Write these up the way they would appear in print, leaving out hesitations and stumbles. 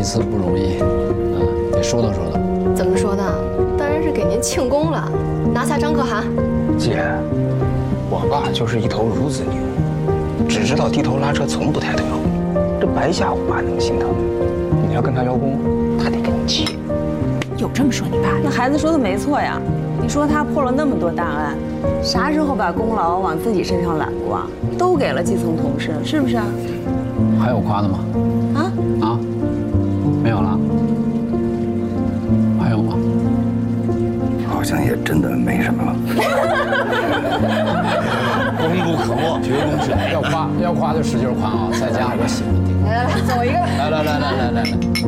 次不容易，得说道说道。 怎么说的？当然是给您庆功了，拿下张可汗。 姐，我爸就是一头孺子牛，只知道低头拉车，从不抬头摇臂。这白瞎我爸那么心疼。你要跟他邀功，他得跟你急。 有这么说你爸？ 那孩子说的没错呀。你说他破了那么多大案，啥时候把功劳往自己身上揽过啊？都给了基层同事，是不是啊？ 还有夸的吗？啊？没有了？还有吗？ 好像也真的没什么了。 功不可没，绝功至伟。要夸就使劲夸啊！在家我喜欢听。 来，走一个。 来。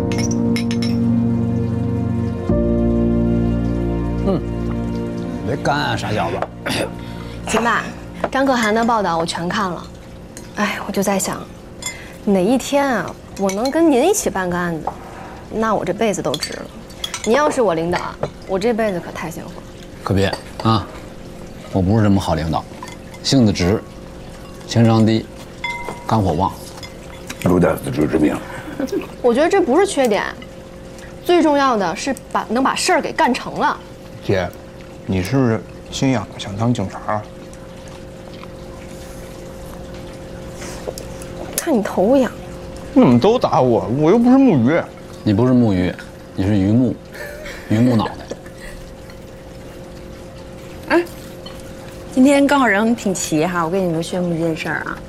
别干啊，傻小子！ 行吧，张可汗的报道我全看了。哎，我就在想，哪一天啊，我能跟您一起办个案子，那我这辈子都值了。您要是我领导，我这辈子可太幸福了。 可别啊，我不是什么好领导，性子直，情商低，肝火旺， 有点自知之明。 我觉得这不是缺点，最重要的是能把事儿给干成了。 姐，你是不是心痒想当警察啊？ 看你头痒。 你怎么都打我？我又不是木鱼。 你不是木鱼，你是榆木，榆木脑袋。 哎，今天刚好人挺齐哈，我给你们宣布一件事儿啊。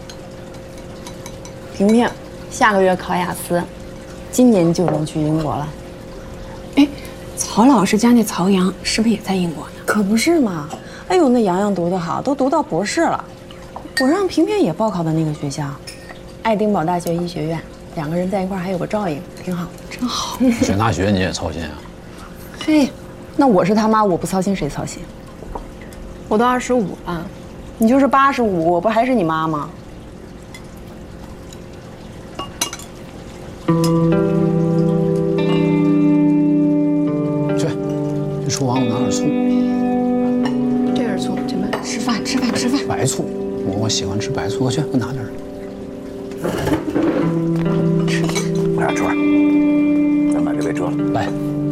萍萍下个月考雅思，今年就能去英国了。 哎，曹老师家那曹阳是不是也在英国呢？ 可不是嘛！哎呦，那洋洋读得好，都读到博士了。我让萍萍也报考的那个学校，爱丁堡大学医学院，两个人在一块儿还有个照应，挺好， 真好。 选大学你也操心啊？ 嘿，那我是他妈，我不操心谁操心？ 我都25了， 你就是85，我不还是你妈吗？ 去厨房拿点醋。 这是醋，去买。 吃饭。 白醋，我喜欢吃白醋，去，给我拿点。 我俩吃饭，咱把这杯遮了。 来。